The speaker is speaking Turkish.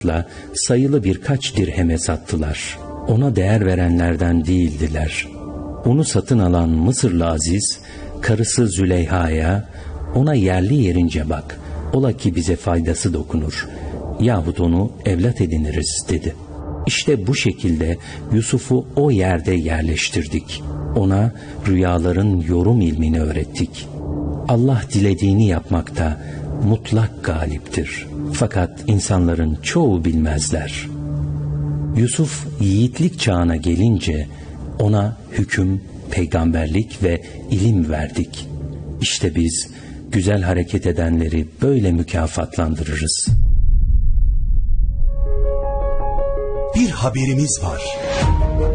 sayılı birkaç dirheme sattılar. Ona değer verenlerden değildiler. Onu satın alan Mısırlı Aziz, karısı Züleyha'ya, ona yerli yerince bak, ola ki bize faydası dokunur, yahut onu evlat ediniriz dedi. İşte bu şekilde Yusuf'u o yerde yerleştirdik. Ona rüyaların yorum ilmini öğrettik. Allah dilediğini yapmakta mutlak galiptir. Fakat insanların çoğu bilmezler. Yusuf yiğitlik çağına gelince ona hüküm, peygamberlik ve ilim verdik. İşte biz güzel hareket edenleri böyle mükafatlandırırız. Bir haberimiz var.